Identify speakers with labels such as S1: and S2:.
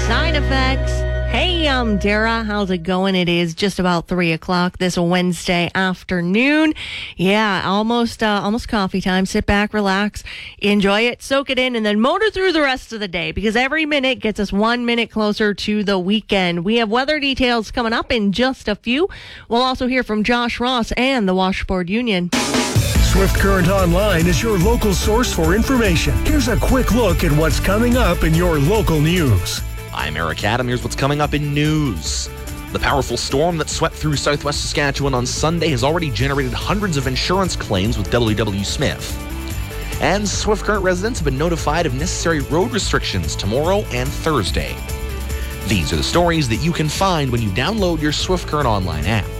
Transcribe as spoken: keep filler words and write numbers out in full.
S1: Side Effects. Hey, I'm Dara. How's it going? It is just about three o'clock this Wednesday afternoon. Yeah, almost uh, almost coffee time. Sit back, relax, enjoy it, soak it in, and then motor through the rest of the day because every minute gets us one minute closer to the weekend. We have weather details coming up in just a few. We'll also hear from Josh Ross and the Washboard Union.
S2: Swift Current Online is your local source for information. Here's a quick look at what's coming up in your local news.
S3: I'm Eric Adam. Here's what's coming up in news. The powerful storm that swept through southwest Saskatchewan on Sunday has already generated hundreds of insurance claims with W W Smith. And Swift Current residents have been notified of necessary road restrictions tomorrow and Thursday. These are the stories that you can find when you download your Swift Current Online app.